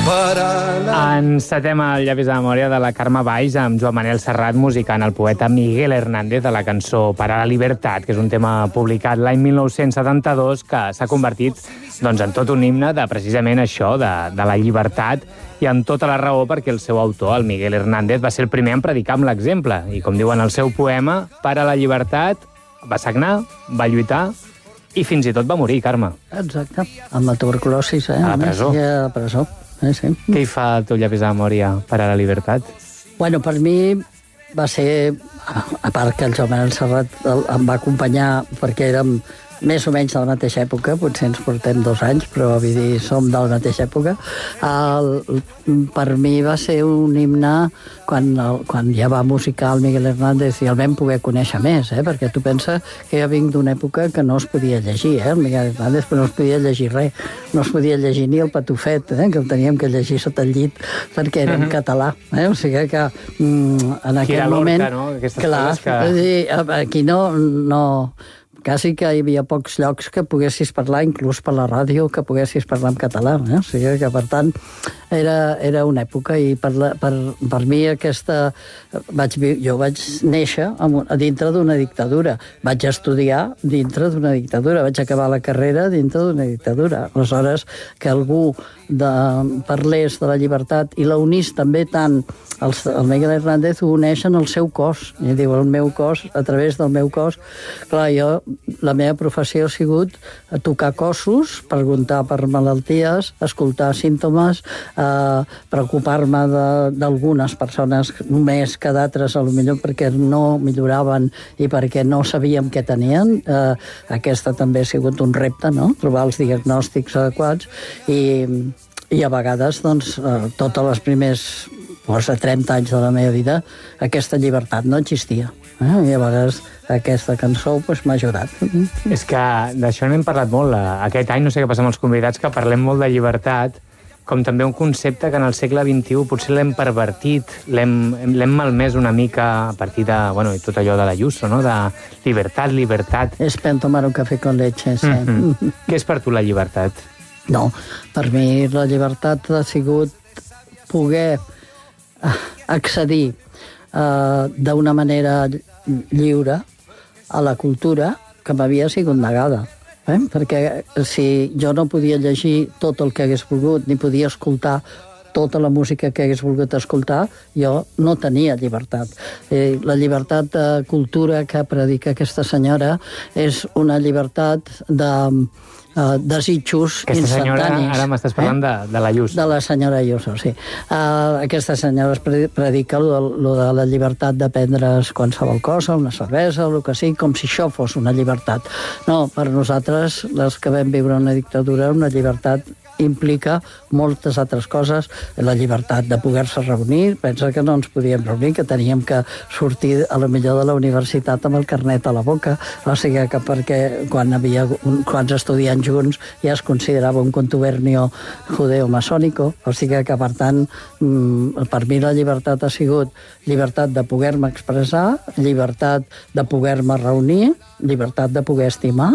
Encetem el llavis de memòria de la Carme Valls amb Joan Manel Serrat musicant el poeta Miguel Hernández de la cançó Para la Libertad, que és un tema publicat l'any 1972 que s'ha convertit en tot un himne de precisament això, de la llibertat, i amb tota la raó perquè el seu autor, el Miguel Hernández, va ser el primer en predicar amb l'exemple. I com diuen el seu poema, Para la Libertad, va sagnar, va lluitar i fins i tot va morir, Carme. Exacte, amb la tuberculosi. A la presó. Sí, a la presó. Sí. Què hi fa el teu llavis de memòria per a la llibertat? Bueno, per mi va ser, a part que el Joan Manel Serrat em va acompanyar perquè érem més o menys de la mateixa època, potser ens portem 2 anys, però vull dir, som de la mateixa època. Per mi va ser un himne quan ja va musicar el Miguel Hernández i el vam poder conèixer més, perquè tu pensa que jo vinc d'una època que no es podia llegir, el Miguel Hernández, però no es podia llegir res, no es podia llegir ni el Patufet, que el teníem que llegir sota el llit perquè era en català, o sigui que en aquell moment... No? Clar, aquí no... Quasi que hi havia pocs llocs que poguessis parlar, inclús per la ràdio, que poguessis parlar en català. O sigui que, per tant, era una època i per mi aquesta... Jo vaig néixer a dintre d'una dictadura. Vaig estudiar dintre d'una dictadura. Vaig acabar la carrera dintre d'una dictadura. Aleshores, que algú parlés de la llibertat i la unís també tant el Miguel Hernández ho uneix en el seu cos. I diu, el meu cos, a través del meu cos. Clar, la meva professió ha sigut tocar cossos, preguntar per malalties, escoltar símptomes, preocupar-me d'algunes persones més que d'altres, potser perquè no milloraven i perquè no sabíem què tenien. Aquesta també ha sigut un repte, no? Trobar els diagnòstics adequats i a vegades, totes les primers 30 anys de la meva vida, aquesta llibertat no existia. I a vegades aquesta cançó m'ha ajudat. És que d'això n'hem parlat molt. Aquest any, no sé què passa amb els convidats, que parlem molt de llibertat, com també un concepte que en el segle XXI potser l'hem pervertit, l'hem malmès una mica a partir de, i tot allò de l'Ayuso, no? De llibertat. És per tomar un cafè con leche, sí. Què és per tu la llibertat? No, per mi la llibertat ha sigut poder accedir d'una manera lliure a la cultura que m'havia sigut negada. Perquè si jo no podia llegir tot el que hagués volgut, ni podia escoltar tota la música que hagués volgut escoltar, jo no tenia llibertat. La llibertat de cultura que predica aquesta senyora és una llibertat de desitjos aquesta instantanis. Aquesta senyora, ara m'estàs parlant de l'Ayuso. De la senyora Ayuso, sí. Aquesta senyora predica lo de la llibertat de prendre's qualsevol cosa, una cervesa, o el que sigui, com si això fos una llibertat. No, per nosaltres, les que vam viure una dictadura, una llibertat implica moltes altres coses. La llibertat de poder-se reunir, pensa que no ens podíem reunir, que teníem que sortir a la millor de la universitat amb el carnet a la boca, o sigui que perquè quan havia quants estudiants junts ja es considerava un contubernio judeo-masònico, o sigui que per tant per mi la llibertat ha sigut llibertat de poder-me expressar, llibertat de poder-me reunir, llibertat de poder estimar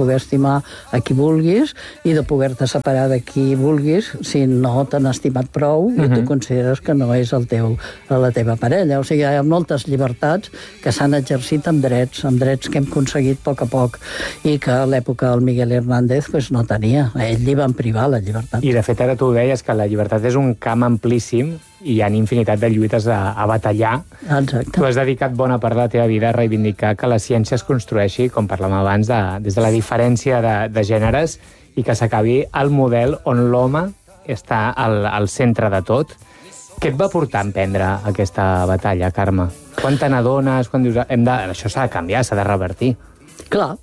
a qui vulguis i de poder-te separar de qui vulguis si no t'han estimat prou i tu consideres que no és la teva parella. O sigui, hi ha moltes llibertats que s'han exercit amb drets que hem aconseguit a poc i que a l'època del Miguel Hernández no tenia. A ell li van privar la llibertat. I de fet ara tu deies que la llibertat és un camp amplíssim i hi ha infinitat de lluites a batallar. Exacte. Tu has dedicat bona part de la teva vida a reivindicar que la ciència es construeixi, com parlàvem abans, des de la diferència de gèneres i que s'acabi el model on l'home està al centre de tot. Què et va portar a emprendre aquesta batalla, Carme? Quan te n'adones? Quan dius, això s'ha de canviar, s'ha de revertir? Clar,